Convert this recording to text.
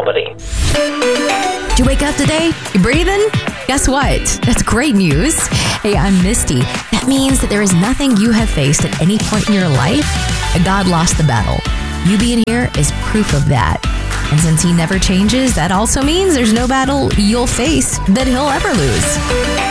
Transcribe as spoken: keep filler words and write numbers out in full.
nobody. Did you wake up today? You breathing? Guess what? That's great news. Hey, I'm Misty. That means that there is nothing you have faced at any point in your life that God lost the battle. You being here is proof of that. And since he never changes, that also means there's no battle you'll face that he'll ever lose.